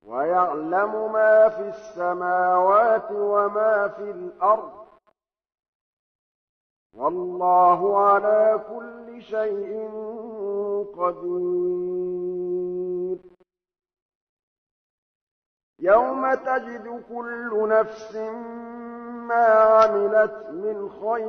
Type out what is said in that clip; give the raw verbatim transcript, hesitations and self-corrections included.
ويعلم ما في السماوات وما في الأرض والله على كل شيء قدير يوم تجد كل نفس ما عملت من خير